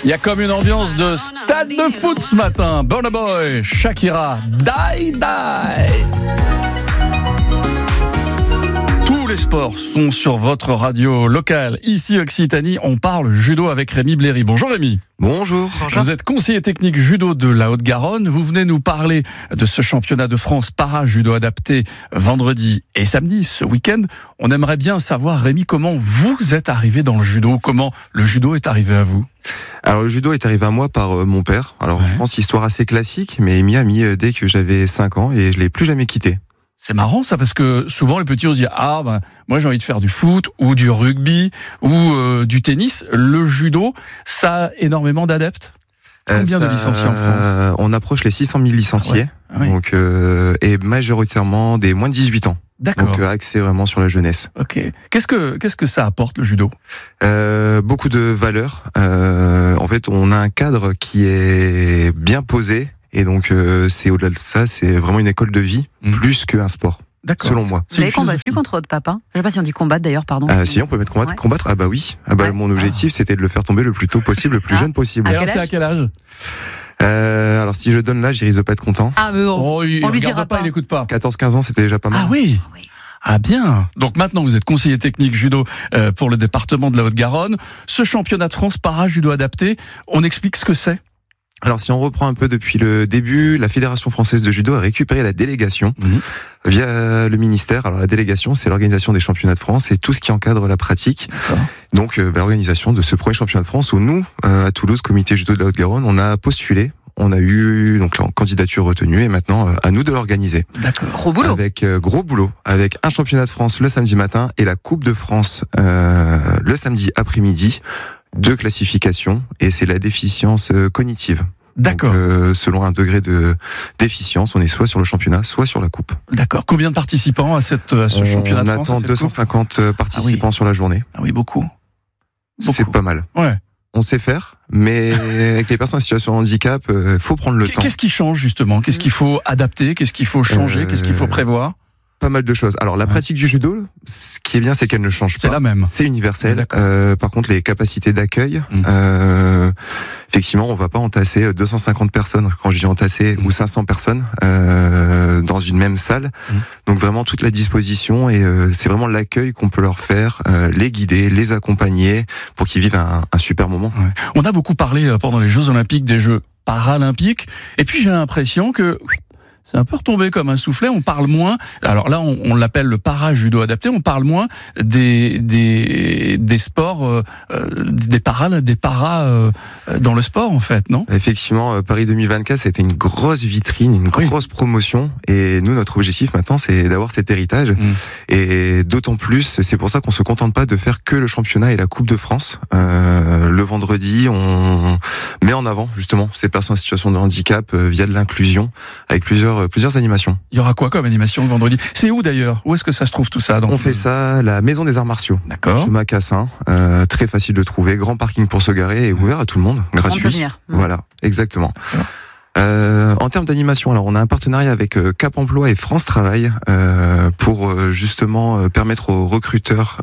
Il y a comme une ambiance de stade de foot ce matin. Burna Boy, Shakira, Die Die. Tous les sports sont sur votre radio locale. Ici Occitanie, on parle judo avec Rémi Bléry. Bonjour Rémi. Bonjour. Vous êtes conseiller technique judo de la Haute-Garonne. Vous venez nous parler de ce championnat de France para-judo adapté vendredi et samedi, ce week-end. On aimerait bien savoir, Rémi, comment vous êtes arrivé dans le judo, comment le judo est arrivé à vous. Alors le judo est arrivé à moi par mon père. Alors je pense histoire assez classique, mais il m'y a mis dès que j'avais 5 ans et je l'ai plus jamais quitté. C'est marrant ça, parce que souvent les petits on se dit moi j'ai envie de faire du foot ou du rugby ou du tennis. Le judo, ça a énormément d'adeptes. Combien de licenciés en France? On approche les 600 000 licenciés, donc et majoritairement des moins de 18 ans. D'accord. Donc axé vraiment sur la jeunesse. Ok. Qu'est-ce que ça apporte le judo? Beaucoup de valeurs. En fait, on a un cadre qui est bien posé. Et donc, c'est au-delà de ça, c'est vraiment une école de vie, plus qu'un sport. D'accord. Selon moi. Vous avez combattu contre votre papa? Je sais pas si on dit combattre d'ailleurs, pardon. Si, on peut mettre combattre. Ouais. Combattre? Ah bah oui. Mon objectif, c'était de le faire tomber le plus tôt possible, le plus jeune possible. Alors, c'était à quel âge? Alors, si je donne l'âge, il risque de pas être content. Ah, mais on lui dira pas. Il écoute pas. 14-15 ans, c'était déjà pas mal. Ah oui. Ah bien. Donc maintenant vous êtes conseiller technique judo pour le département de la Haute-Garonne. Ce championnat de France para-judo adapté, on explique ce que c'est? Alors si on reprend un peu depuis le début, la Fédération française de judo a récupéré la délégation via le ministère. Alors la délégation, c'est l'organisation des championnats de France et tout ce qui encadre la pratique. D'accord. Donc l'organisation de ce premier championnat de France où nous, à Toulouse, comité judo de la Haute-Garonne, on a postulé. On a eu donc la candidature retenue et maintenant à nous de l'organiser. D'accord. Gros boulot. Avec gros boulot, avec un championnat de France le samedi matin et la Coupe de France le samedi après-midi. 2 classifications et c'est la déficience cognitive. D'accord. Donc, selon un degré de déficience, on est soit sur le championnat, soit sur la coupe. D'accord. Combien de participants à ce championnat de France? On attend 250 participants sur la journée. Ah oui, beaucoup. C'est pas mal. Ouais. On sait faire, mais avec les personnes en situation de handicap, faut prendre le temps. Qu'est-ce qui change justement? Qu'est-ce qu'il faut adapter? Qu'est-ce qu'il faut changer? Qu'est-ce qu'il faut prévoir? Pas mal de choses. Alors la pratique du judo, ce qui est bien, c'est qu'elle ne change pas. C'est la même. C'est universel. Par contre, les capacités d'accueil, effectivement, on va pas entasser 250 personnes, quand je dis entasser, ou 500 personnes dans une même salle. Donc vraiment toute la disposition et c'est vraiment l'accueil qu'on peut leur faire, les guider, les accompagner pour qu'ils vivent un super moment. Ouais. On a beaucoup parlé pendant les Jeux Olympiques des Jeux Paralympiques, et puis j'ai l'impression que c'est un peu retombé comme un soufflet, on parle moins, alors là on l'appelle le para-judo adapté, on parle moins des sports, des paras dans le sport en fait, non? Effectivement, Paris 2024 c'était une grosse vitrine, une grosse promotion, et nous notre objectif maintenant c'est d'avoir cet héritage, et d'autant plus, c'est pour ça qu'on se contente pas de faire que le championnat et la Coupe de France. Le vendredi on met en avant justement ces personnes en situation de handicap via de l'inclusion, avec plusieurs animations. Il y aura quoi comme animation le vendredi? C'est où d'ailleurs? Où est-ce que ça se trouve tout ça? On fait ça à la Maison des Arts Martiaux. D'accord. Chemin Cassin, très facile de trouver, grand parking pour se garer et ouvert à tout le monde, gratuit. Voilà, exactement. En termes d'animation, alors on a un partenariat avec Cap Emploi et France Travail pour justement permettre aux recruteurs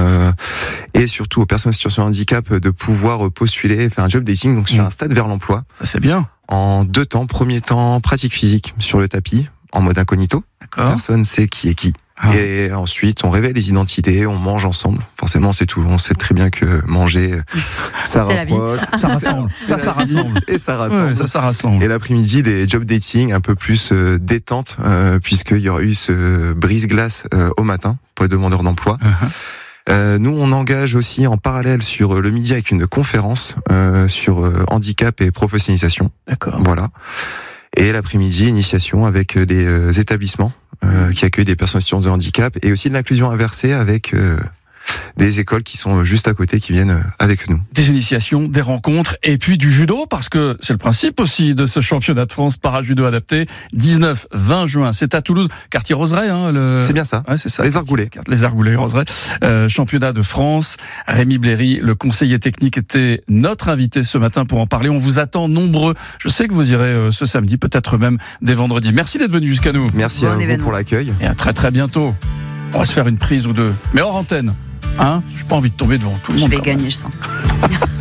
et surtout aux personnes en situation de handicap de pouvoir postuler, faire un job dating, donc sur un stade vers l'emploi. Ça c'est bien. En 2 temps. Premier temps, pratique physique sur le tapis, en mode incognito. D'accord. Personne sait qui est qui. Et ensuite, on révèle les identités, on mange ensemble. Forcément, c'est tout. On sait très bien que manger, ça rapproche. Ça rassemble. Ça rassemble. Et ça rassemble. Ouais, ça rassemble. Et l'après-midi, des job dating un peu plus détente, puisqu'il y aura eu ce brise-glace au matin pour les demandeurs d'emploi. Nous, on engage aussi en parallèle sur le midi avec une conférence sur handicap et professionnalisation. D'accord. Voilà. Et l'après-midi, initiation avec les établissements qui accueillent des personnes en situation de handicap et aussi de l'inclusion inversée avec des écoles qui sont juste à côté, qui viennent avec nous. Des initiations, des rencontres, et puis du judo, parce que c'est le principe aussi de ce championnat de France para-judo adapté, 19-20 juin. C'est à Toulouse, quartier Roseraie. C'est bien ça. Ouais, c'est ça. Les Argoulets. Les Argoulets, Roseraie. Championnat de France. Rémi Bléry, le conseiller technique, était notre invité ce matin pour en parler. On vous attend nombreux. Je sais que vous irez ce samedi, peut-être même dès vendredi. Merci d'être venu jusqu'à nous. Merci à vous pour l'accueil. Et à très très bientôt. On va se faire une prise ou deux, mais hors antenne. J'ai pas envie de tomber devant tout le monde. Je vais gagner, je sens.